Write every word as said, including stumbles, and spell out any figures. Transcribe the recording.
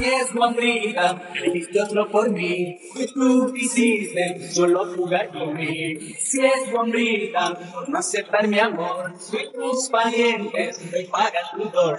Si es tu hambrita, elegiste otro por mí. Y tú quisiste solo jugar con mí. Si es tu hambrita, por no aceptar mi amor. Soy tus parientes, me pagas tu dolor.